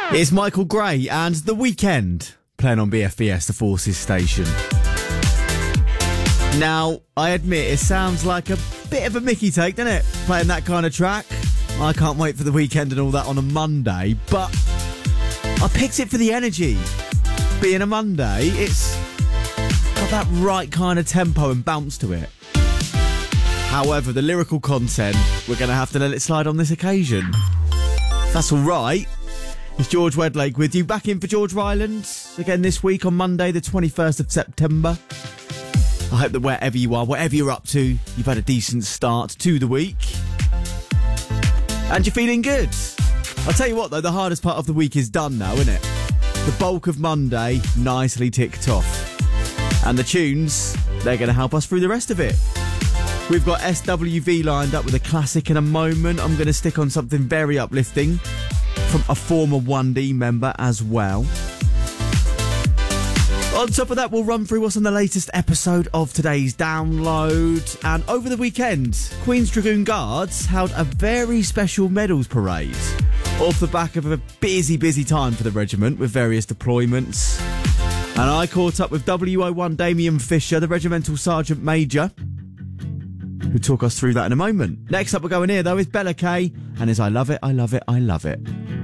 It's Michael Gray and The Weekend playing on BFBS, the Forces station. Now, I admit it sounds like a bit of a Mickey take, doesn't it? Playing that kind of track. I can't wait for the weekend and all that on a Monday, but I picked it for the energy. Being a Monday, it's got that right kind of tempo and bounce to it. However, the lyrical content, we're going to have to let it slide on this occasion. If that's all right. It's George Wedlake with you, back in for George Rylands again this week on Monday, the 21st of September. I hope that wherever you are, whatever you're up to, you've had a decent start to the week. And you're feeling good. I'll tell you what, though, the hardest part of the week is done now, isn't it? The bulk of Monday nicely ticked off. And the tunes, they're going to help us through the rest of it. We've got SWV lined up with a classic in a moment. I'm going to stick on something very uplifting from a former 1D member as well. On top of that, we'll run through what's on the latest episode of today's download. And over the weekend, Queen's Dragoon Guards held a very special medals parade off the back of a busy time for the regiment with various deployments. And I caught up with WO1 Damien Fisher, the Regimental Sergeant Major, who'll talk us through that in a moment. Next up we're going here, though, is Bella Kay and is I Love It, I Love It, I Love It.